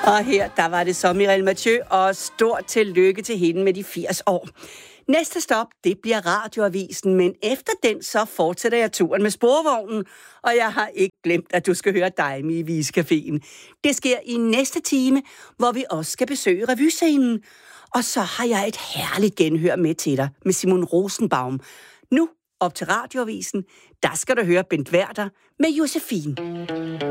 Og her, der var det så Mireille Mathieu, og stort tillykke til hende med de 80 år. Næste stop, det bliver Radioavisen, men efter den så fortsætter jeg turen med sporvognen, og jeg har ikke glemt, at du skal høre Daimi i Viscaféen. Det sker i næste time, hvor vi også skal besøge revyscenen. Og så har jeg et herligt genhør med til dig med Simon Rosenbaum. Nu op til Radioavisen, der skal du høre Bent Werther med Josefine.